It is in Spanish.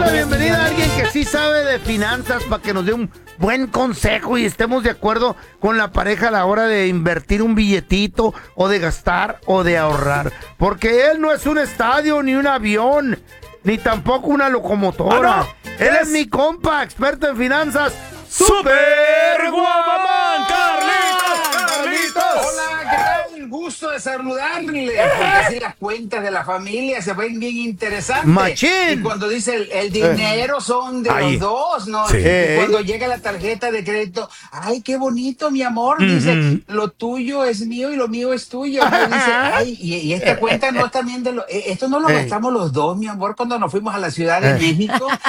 la bienvenida a alguien que sí sabe de finanzas para que nos dé un buen consejo y estemos de acuerdo con la pareja a la hora de invertir un billetito o de gastar o de ahorrar. Porque él no es un estadio ni un avión, ni tampoco una locomotora. Él es mi compa, experto en finanzas, Super Guamamán, Carlitos. Hola, ¿qué tal? Gusto de saludarle, porque así las cuentas de la familia se ven bien interesantes. Machín. Y cuando dice el dinero son de Ahí. los dos, ¿no? Sí. Y cuando llega la tarjeta de crédito, ay, qué bonito, mi amor, dice, lo tuyo es mío y lo mío es tuyo. Pero dice, ay, y esta cuenta no es también de esto no lo gastamos los dos, mi amor, cuando nos fuimos a la Ciudad de México.